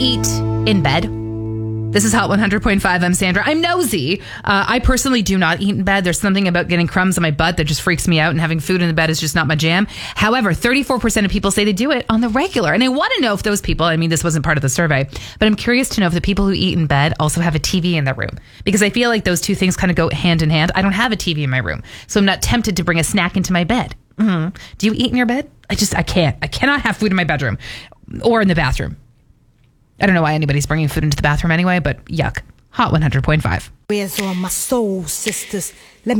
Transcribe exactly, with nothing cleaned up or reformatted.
eat in bed? This is Hot one hundred point five. I'm Sandra. I'm nosy. Uh, I personally do not eat in bed. There's something about getting crumbs on my butt that just freaks me out, and having food in the bed is just not my jam. However, thirty-four percent of people say they do it on the regular. And I want to know if those people, I mean, this wasn't part of the survey, but I'm curious to know if the people who eat in bed also have a T V in their room. Because I feel like those two things kind of go hand in hand. I don't have a T V in my room, so I'm not tempted to bring a snack into my bed. Mm-hmm. Do you eat in your bed? I just, I can't. I cannot have food in my bedroom or in the bathroom. I don't know why anybody's bringing food into the bathroom anyway, but yuck. Hot one hundred point five. Where's all my soul sisters? Let me